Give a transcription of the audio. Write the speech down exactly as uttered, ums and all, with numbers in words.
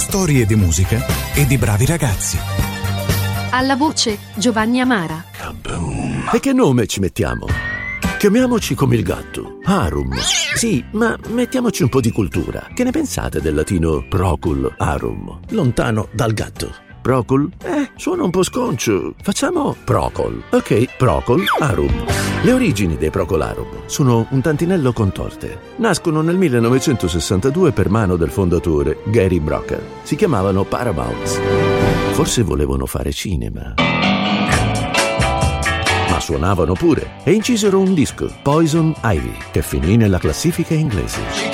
storie di musica e di bravi ragazzi. Alla voce Giovanni Amara. E che nome ci mettiamo? Chiamiamoci come il gatto, Arum. Sì, ma mettiamoci un po' di cultura. Che ne pensate del latino procul arum? Lontano dal gatto. Procul? Eh, suona un po' sconcio. Facciamo Procol. Ok, Procol Arum. Le origini dei Procol Arum sono un tantinello contorte. Nascono nel millenovecentosessantadue per mano del fondatore Gary Brooker. Si chiamavano Paramounts. Forse volevano fare cinema, ma suonavano pure e incisero un disco, Poison Ivy, che finì nella classifica inglese.